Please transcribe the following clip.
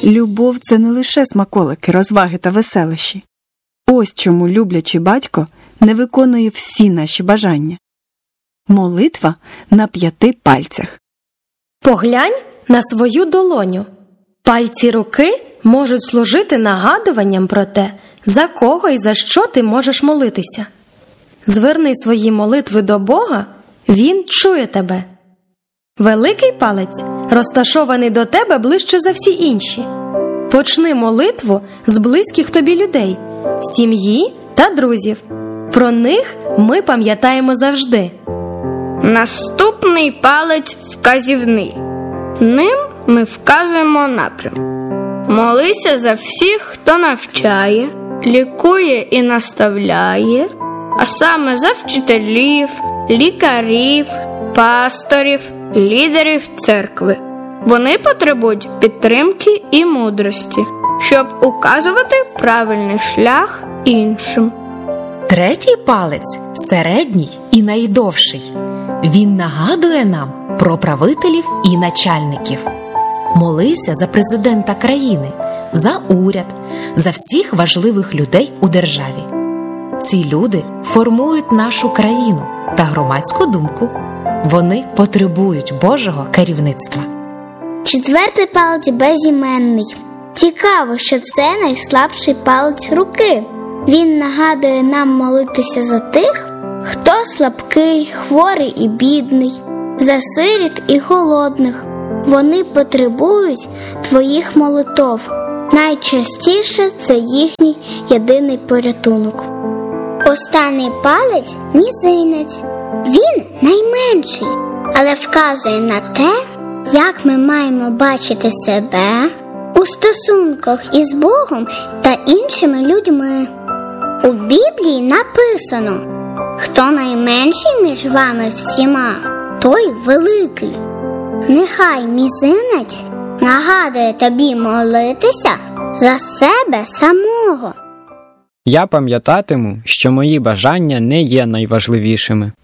Любов – це не лише смаколики, розваги та веселощі. Ось чому люблячий батько не виконує всі наші бажання. Молитва на 5 пальцях. Поглянь на свою долоню. Пальці руки можуть служити нагадуванням про те, за кого і за що ти можеш молитися. Зверни свої молитви до Бога, Він чує тебе. Великий палець розташований до тебе ближче за всі інші. Почни молитву з близьких тобі людей, сім'ї та друзів. Про них ми пам'ятаємо завжди. Наступний палець вказівний. Ним ми вказуємо напрям. Молися за всіх, хто навчає, лікує і наставляє, а саме за вчителів, лікарів, пасторів, лідерів церкви. Вони потребують підтримки і мудрості, щоб указувати правильний шлях іншим. Третій палець – середній і найдовший. Він нагадує нам про правителів і начальників. Молися за президента країни, за уряд, за всіх важливих людей у державі. Ці люди формують нашу країну та громадську думку. Вони потребують Божого керівництва. Четвертий палець безіменний. Цікаво, що це найслабший палець руки. Він нагадує нам молитися за тих, хто слабкий, хворий і бідний, за сиріт і голодних. Вони потребують твоїх молитов. Найчастіше це їхній єдиний порятунок. Останній палець – мізинець. Він найменший, але вказує на те, як ми маємо бачити себе у стосунках із Богом та іншими людьми. У Біблії написано: «Хто найменший між вами всіма, той великий». Нехай мізинець нагадує тобі молитися за себе самого. Я пам'ятатиму, що мої бажання не є найважливішими.